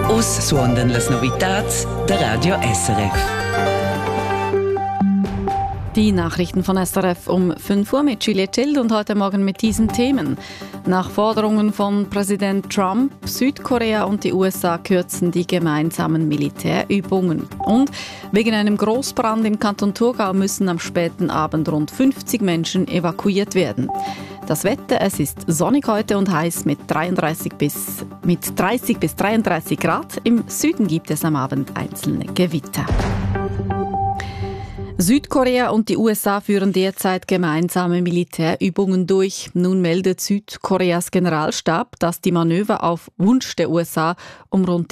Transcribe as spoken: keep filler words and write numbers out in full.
Us suondan las novitats der Radio S R F. Die Nachrichten von S R F um fünf Uhr mit Juliette Schild und heute Morgen mit diesen Themen. Nach Forderungen von Präsident Trump, Südkorea und die U S A kürzen die gemeinsamen Militärübungen. Und wegen einem Großbrand im Kanton Thurgau müssen am späten Abend rund fünfzig Menschen evakuiert werden. Das Wetter, es ist sonnig heute und heiß mit dreiunddreißig bis, mit dreißig bis dreiunddreißig Grad. Im Süden gibt es am Abend einzelne Gewitter. Südkorea und die U S A führen derzeit gemeinsame Militärübungen durch. Nun meldet Südkoreas Generalstab, dass die Manöver auf Wunsch der U S A um rund